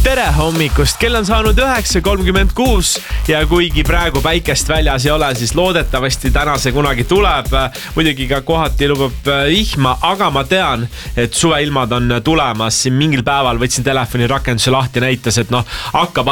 Tere hommikust, kell on saanud 9:36 ja kuigi praegu päikest väljas ei ole, siis loodetavasti täna see kunagi tuleb. Muidugi ka kohati lubab vihma, aga ma tean, et suveilmad on tulemas. Siin mingil päeval võtsin telefoni rakenduse lahti ja näitas, et hakkab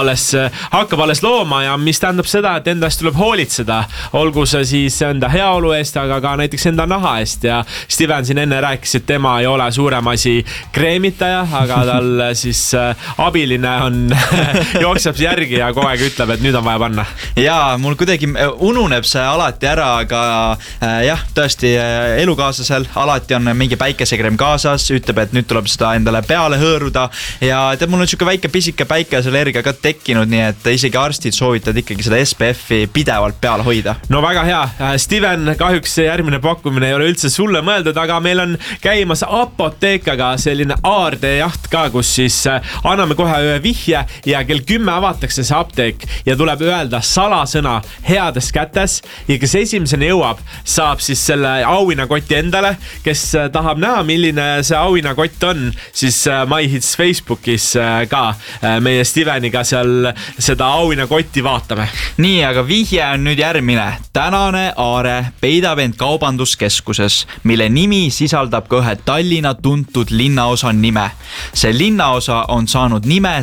alles looma ja mis tähendab seda, et endast tuleb hoolitseda. Olgu see siis enda heaolu eest, aga ka näiteks enda naha eest. Ja Steven siin enne rääkis, et tema ei ole suurem asi kreemitaja, aga tal siis abiline on jookseb järgi ja kogu aeg ütleb, et nüüd on vaja panna. Jaa, mul kuidagi ununeb see alati ära, aga jah, tõesti elukaaslasel alati on mingi päikesekreem kaasas, ütleb, et nüüd tuleb seda endale peale hõõruda ja tead, mul on siuke väike pisike päikesealergia ka tekkinud, nii et isegi arstid soovitavad ikkagi seda SPF-i pidevalt peal hoida. No väga hea. Steven, kahjuks järgmine pakkumine ei ole üldse sulle mõeldud, aga meil on käimas Apoteekaga selline aardejaht ka, kus siis anname kohe vihje ja kell 10 avatakse see apteek ja tuleb öelda salasõna heades kätes ja kes esimesena jõuab, saab siis selle auhinnakoti endale. Kes tahab näha, milline see auhinnakott on, siis MyHits Facebookis ka meie Steveniga seal seda auhinnakotti vaatame. Nii, aga vihje on nüüd järgmine. Tänane aare peidab end kaubanduskeskuses, mille nimi sisaldab ka ühe Tallinna tuntud linnaosa nime. See linnaosa on saanud nime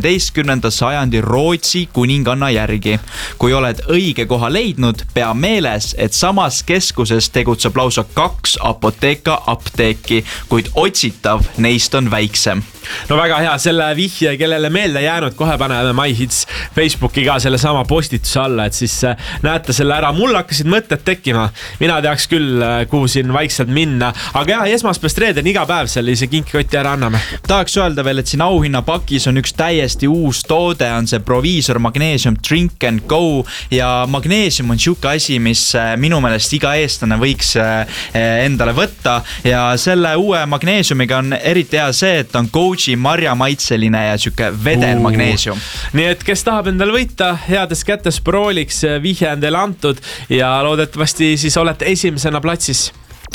17. sajandi Rootsi kuninganna järgi. Kui oled õige koha leidnud, pea meeles, et samas keskuses tegutseb lausa 2 Apoteeka apteeki, kuid otsitav neist on väiksem. No väga hea, selle vihje, kellele meelde jäänud, kohe paneme MyHits Facebooki ka selle sama postituse alla, et siis näete selle ära. Mul hakkasid mõtted tekkima. Mina teaks küll, kuhu siin vaikselt minna. Aga jah, esmaspäevast reeden iga päev sellise kinkikotti ära anname. Tahaks öelda veel, et siin auhinnapakis on üks täiesti uus toode, on see Proviisor Magnesium Drink and Go ja magneesium on siuke asi, mis minu meelest iga eestlane võiks endale võtta ja selle uue magneesiumiga on eriti hea see, et on Goji marjamaitseline ja siuke vedel magneesium. Nii et kes tahab endale võita, heades kätes prooliks, vihje on teile antud ja loodetavasti siis olete esimesena platsis.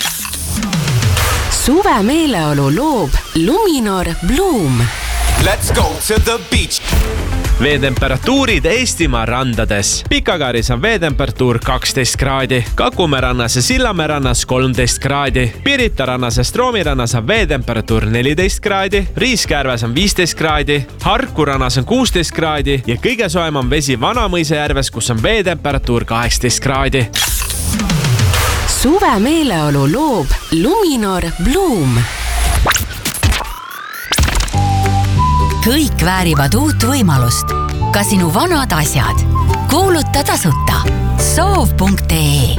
Suve meeleolu loob Luminor Bloom. Let's go to the beach. Veetemperatuurid Eestimaa randades. Pikakaris on veetemperatuur 12 kraadi, Kakumäe rannas ja Sillamäe rannas 13 kraadi, Pirita rannas ja Stroomi rannas on veetemperatuur 14 kraadi, Riiskärves on 15 kraadi, Harku rannas on 16 kraadi ja kõige soojem on vesi Vanamõisa järves, kus on veetemperatuur 18 kraadi. Suve meeleolu loob Luminor Bloom. Kõik väärivad uut võimalust. Ka sinu vanad asjad. Kuuluta tasuta. Soov.ee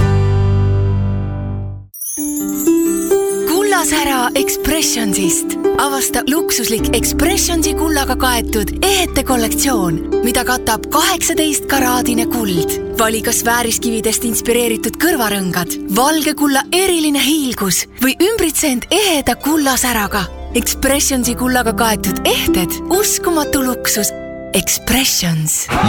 Kullasära Expressionsist. Avasta luksuslik Expressionsi kullaga kaetud ehete kollektsioon, mida katab 18-karaadine kuld. Vali kas vääriskividest inspireeritud kõrvarõngad, valge kulla eriline hiilgus või ümbritsend eheda kullasäraga. Expressionsi kullaga kaetud ehted, uskumatu luksus. Expressions.